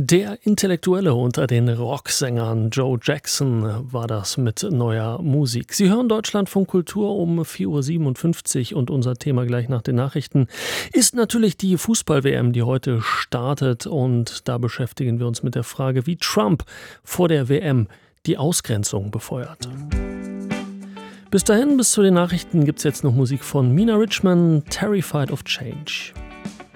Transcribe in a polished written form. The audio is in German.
Der Intellektuelle unter den Rocksängern Joe Jackson war das mit neuer Musik. Sie hören Deutschlandfunk Kultur um 4:57 Uhr und unser Thema gleich nach den Nachrichten ist natürlich die Fußball-WM, die heute startet. Und da beschäftigen wir uns mit der Frage, wie Trump vor der WM die Ausgrenzung befeuert. Bis dahin, bis zu den Nachrichten, gibt's jetzt noch Musik von Mina Richman, Terrified of Change.